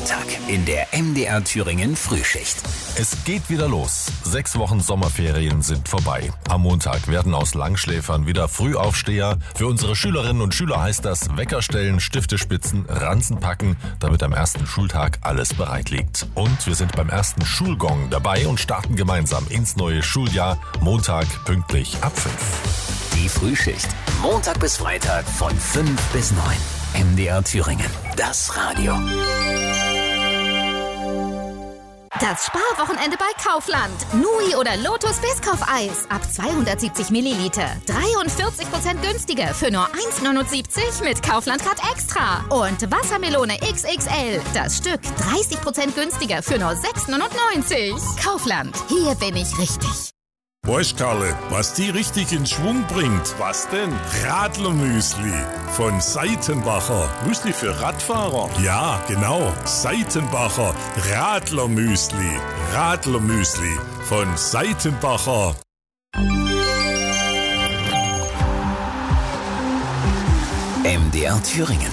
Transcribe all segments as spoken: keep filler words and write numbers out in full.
Montag in der M D R Thüringen Frühschicht. Es geht wieder los. Sechs Wochen Sommerferien sind vorbei. Am Montag werden aus Langschläfern wieder Frühaufsteher. Für unsere Schülerinnen und Schüler heißt das Wecker stellen, Stifte spitzen, Ranzen packen, damit am ersten Schultag alles bereit liegt. Und wir sind beim ersten Schulgong dabei und starten gemeinsam ins neue Schuljahr. Montag pünktlich ab fünf. Die Frühschicht. Montag bis Freitag von fünf bis neun. M D R Thüringen. Das Radio. Das Sparwochenende bei Kaufland. Nui oder Lotus Biscoff-Eis ab zweihundertsiebzig Milliliter. dreiundvierzig Prozent günstiger für nur eins neunundsiebzig mit Kaufland Card Extra. Und Wassermelone X X L. Das Stück dreißig Prozent günstiger für nur sechs neunundneunzig. Kaufland. Hier bin ich richtig. Weißt Karle, was die richtig in Schwung bringt? Was denn? Radlermüsli von Seitenbacher. Müsli für Radfahrer? Ja, genau. Seitenbacher Radlermüsli. Radlermüsli von Seitenbacher. M D R Thüringen.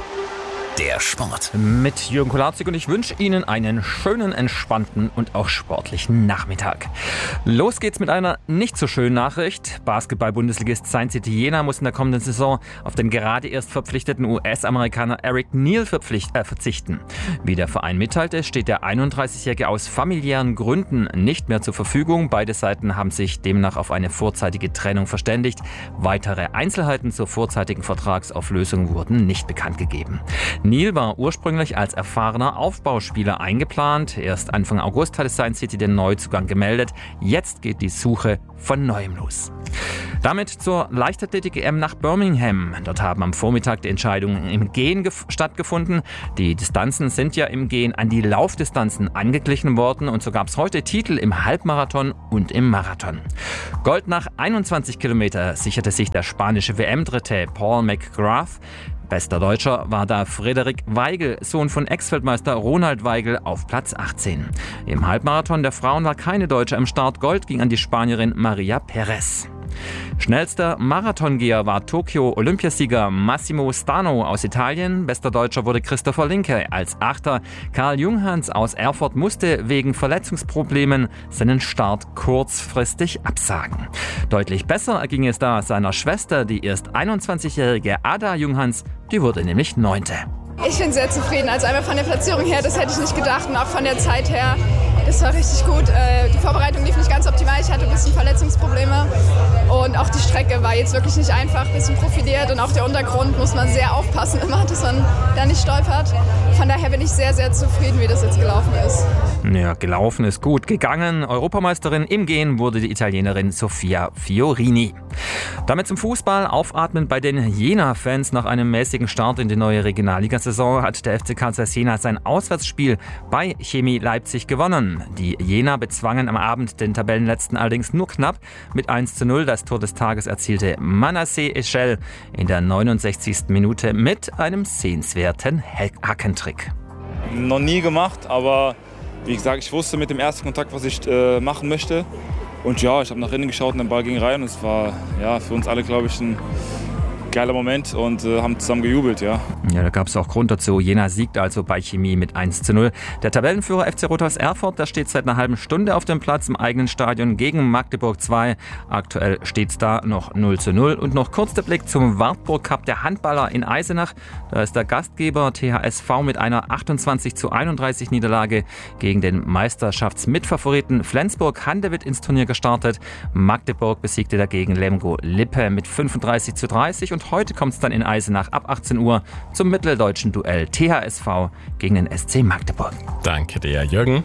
Der Sport. Mit Jürgen Kolarzig und ich wünsche Ihnen einen schönen, entspannten und auch sportlichen Nachmittag. Los geht's mit einer nicht so schönen Nachricht. Basketball-Bundesligist Saint City Jena muss in der kommenden Saison auf den gerade erst verpflichteten U S-Amerikaner Eric Neal verpflicht, äh, verzichten. Wie der Verein mitteilte, steht der einunddreißigjährige aus familiären Gründen nicht mehr zur Verfügung. Beide Seiten haben sich demnach auf eine vorzeitige Trennung verständigt. Weitere Einzelheiten zur vorzeitigen Vertragsauflösung wurden nicht bekannt gegeben. Neal war ursprünglich als erfahrener Aufbauspieler eingeplant. Erst Anfang August hatte Saint City den Neuzugang gemeldet. Jetzt geht die Suche von Neuem los. Damit zur Leichtathletik-E M nach Birmingham. Dort haben am Vormittag die Entscheidungen im Gehen gef- stattgefunden. Die Distanzen sind ja im Gehen an die Laufdistanzen angeglichen worden und so gab es heute Titel im Halbmarathon und im Marathon. Gold nach einundzwanzig Kilometer sicherte sich der spanische W M-Dritte Paul McGrath. Bester Deutscher war da Frederik Weigel, Sohn von Ex-Weltmeister Ronald Weigel, auf Platz achtzehn. Im Halbmarathon der Frauen war keine Deutsche am Start. Gold ging an die Spanierin Maria Perez. Schnellster Marathongeher war Tokio-Olympiasieger Massimo Stano aus Italien. Bester Deutscher wurde Christopher Linke als Achter. Karl Junghans aus Erfurt musste wegen Verletzungsproblemen seinen Start kurzfristig absagen. Deutlich besser erging es da seiner Schwester, die erst einundzwanzigjährige Ada Junghans, die wurde nämlich Neunte. Ich bin sehr zufrieden. Also einmal von der Platzierung her, das hätte ich nicht gedacht, und auch von der Zeit her. Das war richtig gut. Die Vorbereitung lief nicht ganz optimal. Ich hatte ein bisschen Verletzungsprobleme und auch die Strecke war jetzt wirklich nicht einfach, ein bisschen profiliert und auch der Untergrund muss man sehr aufpassen immer, dass man da nicht stolpert. Von daher bin ich sehr, sehr zufrieden, wie das jetzt gelaufen ist. Ja, gelaufen ist gut. Gegangen. Europameisterin im Gehen wurde die Italienerin Sofia Fiorini. Damit zum Fußball. Aufatmen bei den Jena-Fans. Nach einem mäßigen Start in die neue Regionalligasaison hat der F C Karl Zeiss Jena sein Auswärtsspiel bei Chemie Leipzig gewonnen. Die Jena bezwangen am Abend den Tabellenletzten allerdings nur knapp. Mit eins zu null das Tor des Tages erzielte Manasseh Echel in der neunundsechzigsten Minute mit einem sehenswerten Hackentrick. Noch nie gemacht, aber wie gesagt, ich wusste mit dem ersten Kontakt, was ich äh, machen möchte. Und ja, ich habe nach innen geschaut und der Ball ging rein. Und es war ja, für uns alle, glaube ich, ein geiler Moment und äh, haben zusammen gejubelt, ja. Ja, da gab es auch Grund dazu. Jena siegt also bei Chemie mit eins zu null. Der Tabellenführer F C Rot-Weiß Erfurt, der steht seit einer halben Stunde auf dem Platz im eigenen Stadion gegen Magdeburg zwei. Aktuell steht es da noch null zu null. Und noch kurz der Blick zum Wartburg Cup der Handballer in Eisenach. Da ist der Gastgeber T H S V mit einer achtundzwanzig zu einunddreißig Niederlage gegen den Meisterschaftsmitfavoriten Flensburg-Handewitt ins Turnier gestartet. Magdeburg besiegte dagegen Lemgo Lippe mit fünfunddreißig zu dreißig. Und heute kommt es dann in Eisenach ab achtzehn Uhr zum mitteldeutschen Duell T H S V gegen den S C Magdeburg. Danke dir, Jürgen.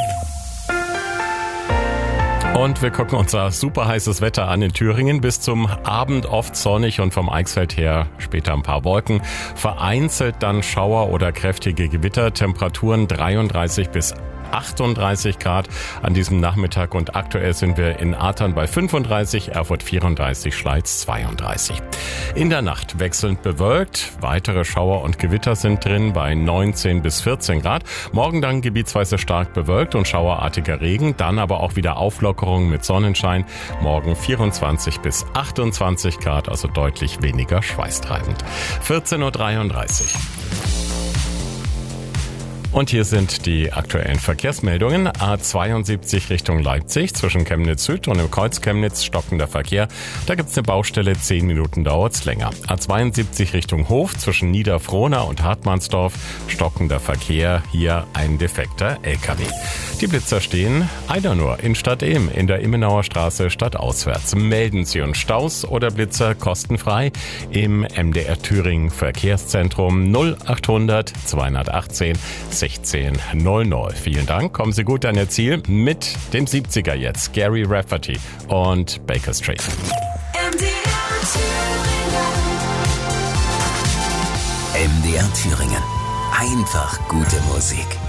Und wir gucken unser super heißes Wetter an in Thüringen. Bis zum Abend oft sonnig und vom Eichsfeld her später ein paar Wolken. Vereinzelt dann Schauer oder kräftige Gewitter. Temperaturen dreiunddreißig bis achtunddreißig Grad an diesem Nachmittag und aktuell sind wir in Athern bei fünfunddreißig, Erfurt vierunddreißig, Schleiz zweiunddreißig. In der Nacht wechselnd bewölkt, weitere Schauer und Gewitter sind drin bei neunzehn bis vierzehn Grad. Morgen dann gebietsweise stark bewölkt und schauerartiger Regen, dann aber auch wieder Auflockerung mit Sonnenschein. Morgen vierundzwanzig bis achtundzwanzig Grad, also deutlich weniger schweißtreibend. vierzehn Uhr dreiunddreißig. Und hier sind die aktuellen Verkehrsmeldungen. A zweiundsiebzig Richtung Leipzig zwischen Chemnitz Süd und im Kreuz Chemnitz stockender Verkehr. Da gibt's eine Baustelle, zehn Minuten dauert's länger. A zweiundsiebzig Richtung Hof zwischen Niederfrohna und Hartmannsdorf stockender Verkehr. Hier ein defekter L K W. Die Blitzer stehen einer nur in Stadt Ehm in der Immenauer Straße stadtauswärts. Melden Sie uns Staus oder Blitzer kostenfrei im M D R Thüringen Verkehrszentrum null achthundert zweihundertachtzehn sechzehn null null. Vielen Dank, kommen Sie gut an Ihr Ziel mit dem siebziger jetzt. Gary Rafferty und Baker Street. M D R Thüringen. Einfach gute Musik.